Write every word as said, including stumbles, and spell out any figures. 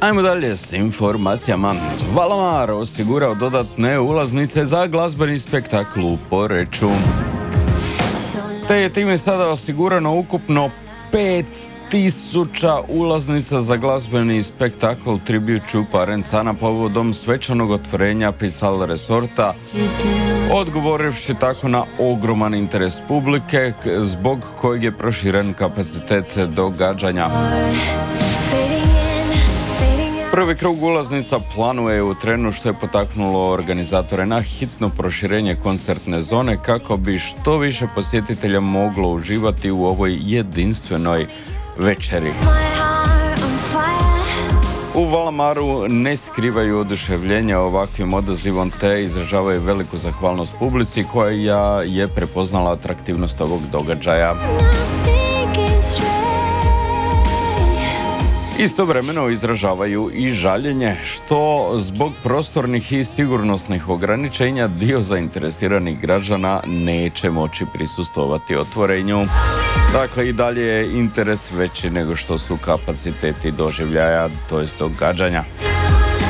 Ajmo dalje s informacijama. Valamar osigurao dodatne ulaznice za glazbeni spektakl u Poreču. Te je time sada osigurano ukupno pet tisuća ulaznica za glazbeni spektakl Tribute to Parensana povodom svečanog otvorenja Pical Resorta, odgovorivši tako na ogroman interes publike, zbog kojeg je proširen kapacitet događanja. Prvi krug ulaznica planuje u trenu, što je potaknulo organizatore na hitno proširenje koncertne zone kako bi što više posjetitelja moglo uživati u ovoj jedinstvenoj večeri. U Valamaru ne skrivaju oduševljenje ovakvim odazivom te izražavaju veliku zahvalnost publici koja je prepoznala atraktivnost ovog događaja. Istovremeno izražavaju i žaljenje što zbog prostornih i sigurnosnih ograničenja dio zainteresiranih građana neće moći prisustvovati otvorenju. Dakle, i dalje je interes veći nego što su kapaciteti doživljaja, to jest događanja.